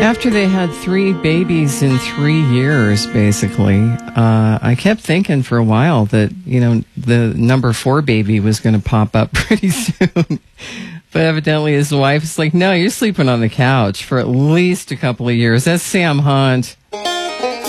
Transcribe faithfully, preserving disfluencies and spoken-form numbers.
After they had three babies in three years, basically, uh, I kept thinking for a while that, you know, the number four baby was going to pop up pretty soon. But evidently his wife's like, no, you're sleeping on the couch for at least a couple of years. That's Sam Hunt.